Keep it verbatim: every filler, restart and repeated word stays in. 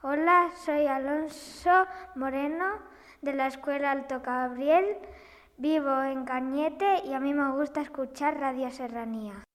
Hola, soy Alonso Moreno de la Escuela Alto Gabriel. Vivo en Cañete y a mí me gusta escuchar Radio Serranía.